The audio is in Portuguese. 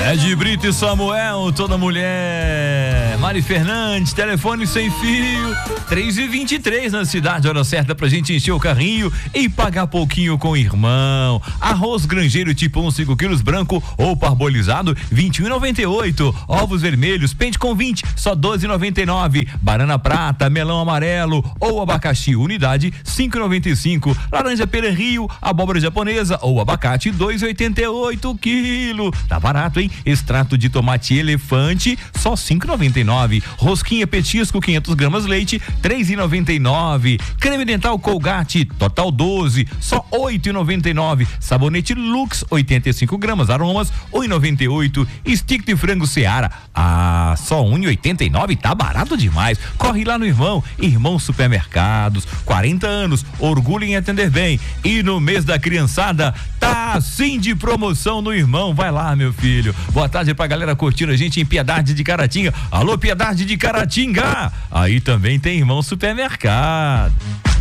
É de Brito e Samuel, toda mulher. Mari Fernandes, telefone sem fio. 3h23 na cidade, hora certa pra gente encher o carrinho e pagar pouquinho com o irmão. Arroz granjeiro tipo 1, 5 quilos branco ou parbolizado, 21,98. Ovos vermelhos, pente com 20, só 12,99. Banana prata, melão amarelo ou abacaxi, unidade, 5,95. Laranja pera Rio, abóbora japonesa ou abacate, 2,88 quilo. Tá barato, hein? Extrato de tomate elefante, só 5,99. Rosquinha petisco, 500 gramas leite, 3,99. Creme dental Colgate, total 12, só 8,99. Sabonete Lux, 85 gramas, aromas, 1,98. Stick de frango Seara, só 1,89, tá barato demais. Corre lá no Irmão Supermercados, 40 anos, orgulho em atender bem. E no mês da criançada, tá assim de promoção no Irmão. Vai lá, meu filho. Boa tarde pra galera curtindo a gente em Piedade de Caratinga. Alô, Piedade de Caratinga! Aí também tem Irmão Supermercado.